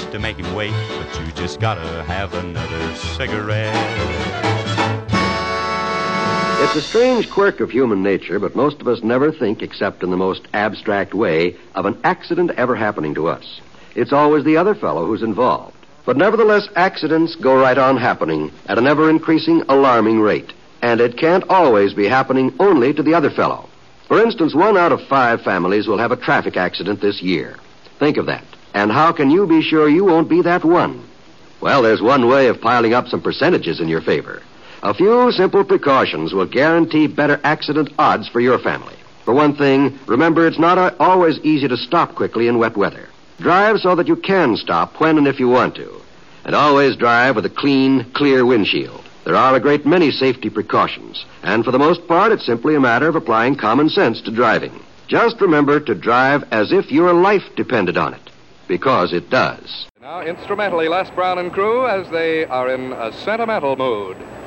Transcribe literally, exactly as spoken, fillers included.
to make him wait, but you just gotta have another cigarette. It's a strange quirk of human nature, but most of us never think, except in the most abstract way, of an accident ever happening to us. It's always the other fellow who's involved. But nevertheless, accidents go right on happening at an ever-increasing, alarming rate. And it can't always be happening only to the other fellow. For instance, one out of five families will have a traffic accident this year. Think of that. And how can you be sure you won't be that one? Well, there's one way of piling up some percentages in your favor. A few simple precautions will guarantee better accident odds for your family. For one thing, remember it's not always easy to stop quickly in wet weather. Drive so that you can stop when and if you want to. And always drive with a clean, clear windshield. There are a great many safety precautions, and for the most part, it's simply a matter of applying common sense to driving. Just remember to drive as if your life depended on it, because it does. Now, instrumentally, Les Brown and crew as they are in a sentimental mood.